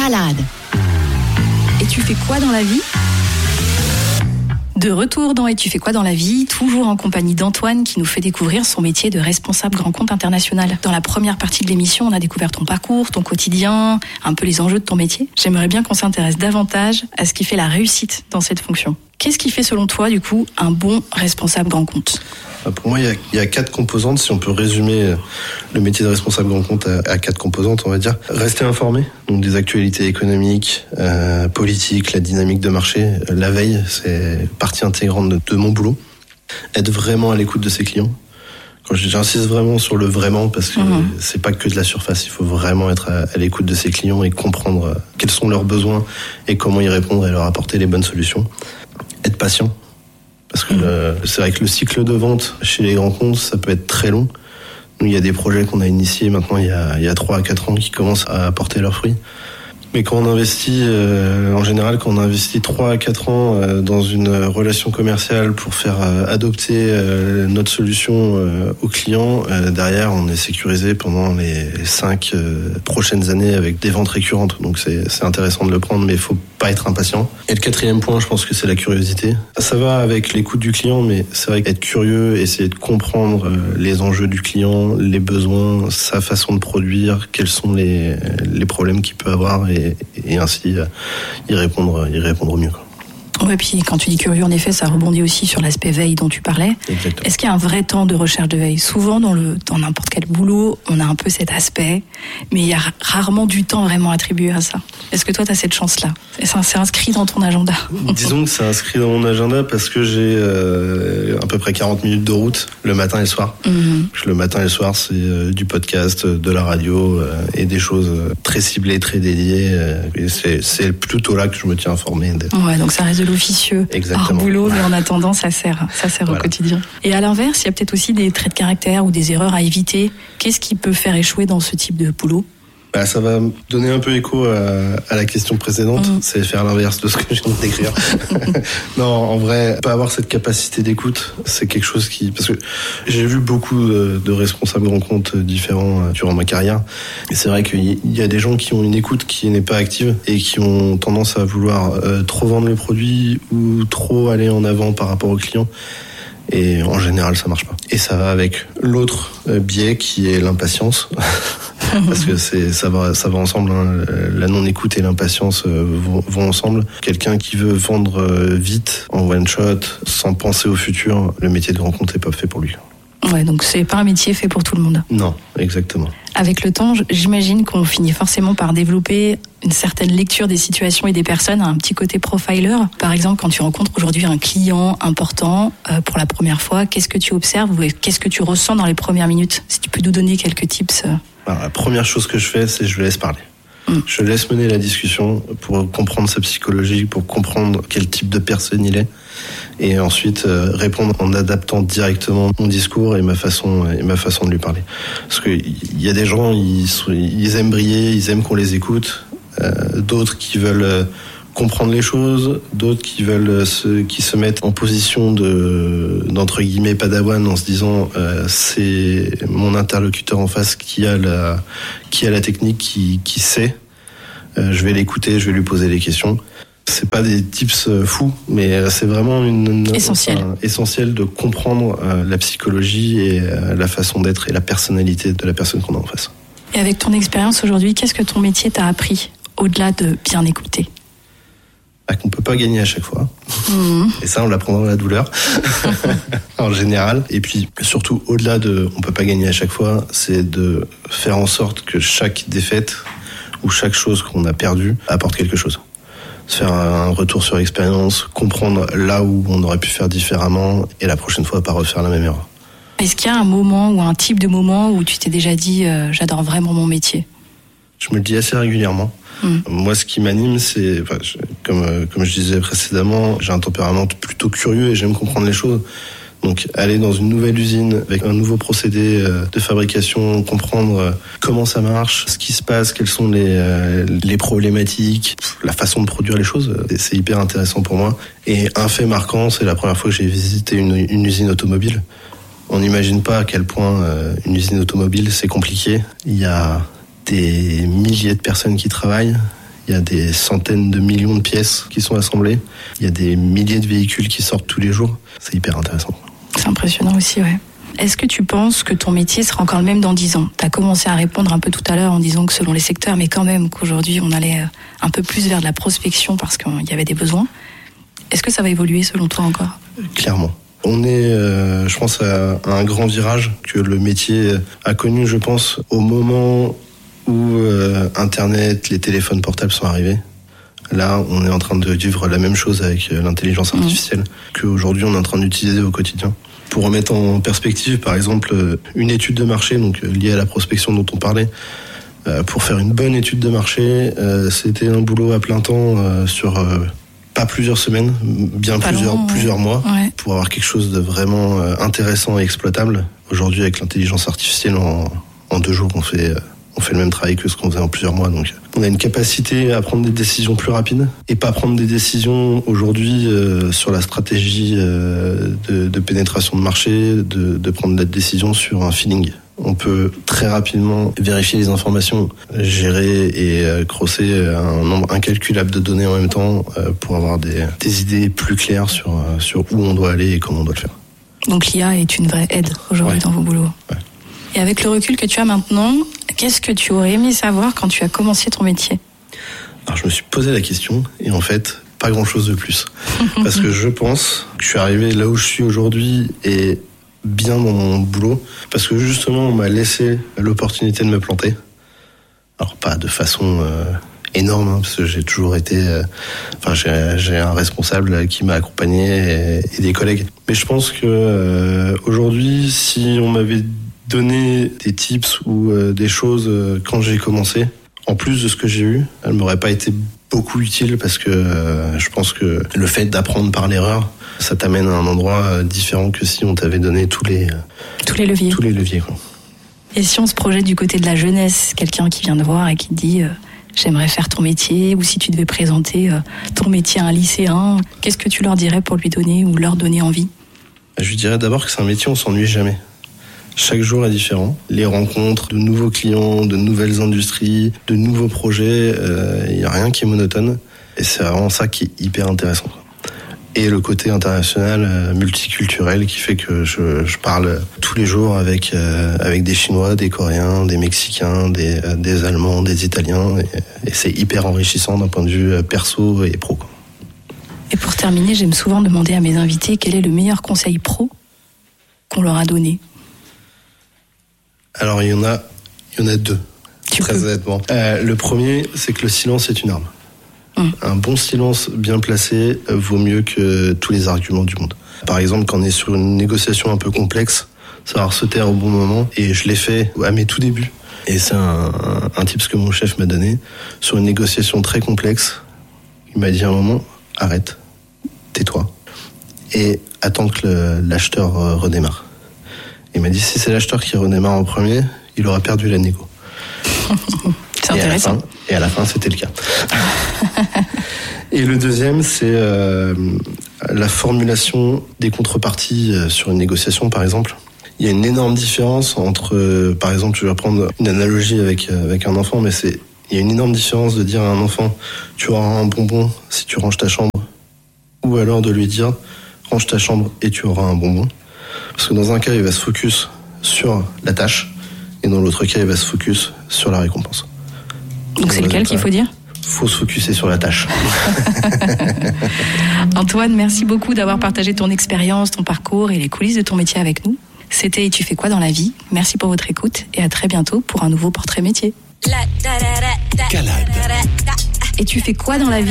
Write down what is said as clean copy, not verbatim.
Escalade. Et tu fais quoi dans la vie ? De retour dans Et tu fais quoi dans la vie, toujours en compagnie d'Antoine qui nous fait découvrir son métier de responsable grand compte international. Dans la première partie de l'émission, on a découvert ton parcours, ton quotidien, un peu les enjeux de ton métier. J'aimerais bien qu'on s'intéresse davantage à ce qui fait la réussite dans cette fonction. Qu'est-ce qui fait selon toi, du coup, un bon responsable grand compte ? Pour moi, il y a 4 composantes, si on peut résumer le métier de responsable grand compte à 4 composantes, on va dire. Rester informé, donc des actualités économiques, politiques, la dynamique de marché. La veille, c'est partie intégrante de mon boulot. Être vraiment à l'écoute de ses clients. Quand j'insiste vraiment sur le vraiment, parce que c'est pas que de la surface, il faut vraiment être à l'écoute de ses clients et comprendre quels sont leurs besoins et comment y répondre et leur apporter les bonnes solutions. Être patient. Parce que c'est vrai que le cycle de vente chez les grands comptes, ça peut être très long. Nous, il y a des projets qu'on a initiés maintenant il y a 3 à 4 ans qui commencent à porter leurs fruits. Mais quand on investit, en général, quand on investit 3 à 4 ans dans une relation commerciale pour faire adopter notre solution aux clients, derrière, on est sécurisé pendant les 5 prochaines années avec des ventes récurrentes. Donc c'est intéressant de le prendre, mais il faut pas être impatient. Et le 4e point, je pense que c'est la curiosité. Ça va avec l'écoute du client, mais c'est vrai qu'être curieux, essayer de comprendre les enjeux du client, les besoins, sa façon de produire, quels sont les problèmes qu'il peut avoir et ainsi y répondre au mieux, quoi. Ouais, puis quand tu dis curieux, en effet, ça rebondit aussi sur l'aspect veille dont tu parlais. Exactement. Est-ce qu'il y a un vrai temps de recherche de veille ? Souvent, dans n'importe quel boulot, on a un peu cet aspect, mais il y a rarement du temps vraiment attribué à ça. Est-ce que toi, tu as cette chance-là ? C'est inscrit dans ton agenda ? Disons que c'est inscrit dans mon agenda parce que j'ai à peu près 40 minutes de route le matin et le soir. Le matin et le soir, c'est du podcast, de la radio et des choses très ciblées, très dédiées. Et c'est plutôt là que je me tiens informé. Ouais, donc ça reste de l'officieux hors boulot, mais en attendant, ça sert voilà. Au quotidien. Et à l'inverse, il y a peut-être aussi des traits de caractère ou des erreurs à éviter. Qu'est-ce qui peut faire échouer dans ce type de boulot ? Ça va donner un peu écho à la question précédente, c'est faire l'inverse de ce que je viens de décrire. Non, en vrai, pas avoir cette capacité d'écoute, c'est quelque chose parce que j'ai vu beaucoup de responsables grands comptes différents durant ma carrière. Et c'est vrai qu'il y a des gens qui ont une écoute qui n'est pas active et qui ont tendance à vouloir trop vendre le produit ou trop aller en avant par rapport aux clients. Et en général, ça marche pas. Et ça va avec l'autre biais qui est l'impatience. Parce que ça va ensemble, hein. La non-écoute et l'impatience vont ensemble. Quelqu'un qui veut vendre vite, en one shot, sans penser au futur, le métier de grand compte n'est pas fait pour lui. Ouais, donc c'est pas un métier fait pour tout le monde. Non, exactement. Avec le temps, j'imagine qu'on finit forcément par développer une certaine lecture des situations et des personnes, un petit côté profiler. Par exemple, quand tu rencontres aujourd'hui un client important pour la première fois, qu'est-ce que tu observes ou qu'est-ce que tu ressens dans les premières minutes ? Si tu peux nous donner quelques tips. Alors, la première chose que je fais, c'est je le laisse parler. Je laisse mener la discussion pour comprendre sa psychologie, pour comprendre quel type de personne il est. Et ensuite répondre en adaptant directement mon discours et ma façon de lui parler. Parce que il y a des gens, ils aiment briller, ils aiment qu'on les écoute. D'autres qui veulent comprendre les choses, d'autres qui se mettent en position d'entre guillemets padawan en se disant c'est mon interlocuteur en face qui a la technique, qui sait. Je vais l'écouter, je vais lui poser des questions. C'est pas des tips fous, mais c'est vraiment essentiel de comprendre la psychologie et la façon d'être et la personnalité de la personne qu'on a en face. Et avec ton expérience aujourd'hui, qu'est-ce que ton métier t'a appris, au-delà de bien écouter ? Qu'on peut pas gagner à chaque fois. Et ça, on l'apprend dans la douleur, en général. Et puis, surtout, au-delà de on peut pas gagner à chaque fois, c'est de faire en sorte que chaque défaite ou chaque chose qu'on a perdue apporte quelque chose. Se faire un retour sur expérience, comprendre là où on aurait pu faire différemment et la prochaine fois, pas refaire la même erreur. Est-ce qu'il y a un moment ou un type de moment où tu t'es déjà dit j'adore vraiment mon métier ? Je me le dis assez régulièrement. Moi, ce qui m'anime, c'est, comme je disais précédemment, j'ai un tempérament plutôt curieux et j'aime comprendre les choses. Donc, aller dans une nouvelle usine avec un nouveau procédé de fabrication, comprendre comment ça marche, ce qui se passe, quelles sont les problématiques, la façon de produire les choses, c'est hyper intéressant pour moi. Et un fait marquant, c'est la première fois que j'ai visité une usine automobile. On n'imagine pas à quel point une usine automobile, c'est compliqué. Il y a des milliers de personnes qui travaillent. Il Il y a des centaines de millions de pièces qui sont assemblées. Il y a des milliers de véhicules qui sortent tous les jours. C'est hyper intéressant. C'est impressionnant aussi, ouais. Est-ce que tu penses que ton métier sera encore le même dans 10 ans ? Tu as commencé à répondre un peu tout à l'heure en disant que selon les secteurs, mais quand même qu'aujourd'hui on allait un peu plus vers de la prospection parce qu'il y avait des besoins. Est-ce que ça va évoluer selon toi encore ? Clairement. On est, je pense, à un grand virage que le métier a connu, je pense, au moment où Internet, les téléphones portables sont arrivés. Là, on est en train de vivre la même chose avec l'intelligence artificielle qu'aujourd'hui on est en train d'utiliser au quotidien. Pour remettre en perspective, par exemple, une étude de marché, donc liée à la prospection dont on parlait, pour faire une bonne étude de marché, c'était un boulot à plein temps sur pas plusieurs semaines, bien plusieurs mois, pour avoir quelque chose de vraiment intéressant et exploitable. Aujourd'hui, avec l'intelligence artificielle, en 2 jours, on fait le même travail que ce qu'on faisait en plusieurs mois. Donc, on a une capacité à prendre des décisions plus rapides et pas prendre des décisions aujourd'hui sur la stratégie de pénétration de marché, de prendre la décision sur un feeling. On peut très rapidement vérifier les informations, gérer et crosser un nombre incalculable de données en même temps pour avoir des idées plus claires sur où on doit aller et comment on doit le faire. Donc l'IA est une vraie aide aujourd'hui dans vos boulots. Ouais. Et avec le recul que tu as maintenant, qu'est-ce que tu aurais aimé savoir quand tu as commencé ton métier ? Alors je me suis posé la question et en fait, pas grand-chose de plus. Parce que je pense que je suis arrivé là où je suis aujourd'hui et bien dans mon boulot, parce que justement on m'a laissé l'opportunité de me planter. Alors pas de façon énorme, parce que j'ai toujours été... j'ai un responsable qui m'a accompagné et des collègues. Mais je pense que aujourd'hui, si on m'avait donné des tips ou des choses quand j'ai commencé, en plus de ce que j'ai eu, elles m'auraient pas été beaucoup utiles, parce que je pense que le fait d'apprendre par l'erreur, ça t'amène à un endroit différent que si on t'avait donné tous les leviers. Tous les leviers, quoi. Et si on se projette du côté de la jeunesse, quelqu'un qui vient te voir et qui te dit j'aimerais faire ton métier, ou si tu devais présenter ton métier à un lycéen, qu'est-ce que tu leur dirais pour lui donner ou leur donner envie ? Je lui dirais d'abord que c'est un métier où on s'ennuie jamais. Chaque jour est différent. Les rencontres de nouveaux clients, de nouvelles industries, de nouveaux projets, il n'y a rien qui est monotone. Et c'est vraiment ça qui est hyper intéressant. Et le côté international, multiculturel, qui fait que je parle tous les jours avec des Chinois, des Coréens, des Mexicains, des Allemands, des Italiens. Et c'est hyper enrichissant d'un point de vue perso et pro. Et pour terminer, j'aime souvent demander à mes invités quel est le meilleur conseil pro qu'on leur a donné. Alors, il y en a 2, très honnêtement. Le premier, c'est que le silence est une arme. Un bon silence bien placé vaut mieux que tous les arguments du monde. Par exemple, quand on est sur une négociation un peu complexe, savoir se taire au bon moment, et je l'ai fait à mes tout débuts. Et c'est un tips que mon chef m'a donné. Sur une négociation très complexe, il m'a dit à un moment, arrête, tais-toi, et attends que l'acheteur redémarre. Il m'a dit, si c'est l'acheteur qui redémarre en premier, il aura perdu la négo. C'est intéressant. Et à la fin, c'était le cas. Et le deuxième, c'est la formulation des contreparties sur une négociation, par exemple. Il y a une énorme différence entre, par exemple, je vais prendre une analogie avec un enfant, mais il y a une énorme différence de dire à un enfant, tu auras un bonbon si tu ranges ta chambre, ou alors de lui dire, range ta chambre et tu auras un bonbon. Parce que dans un cas, il va se focus sur la tâche, et dans l'autre cas, il va se focus sur la récompense. Donc c'est lequel qu'il faut dire ? Faut se focuser sur la tâche. Antoine, merci beaucoup d'avoir partagé ton expérience, ton parcours et les coulisses de ton métier avec nous. C'était « Et tu fais quoi dans la vie ?» Merci pour votre écoute et à très bientôt pour un nouveau portrait métier. Et tu fais quoi dans la vie ?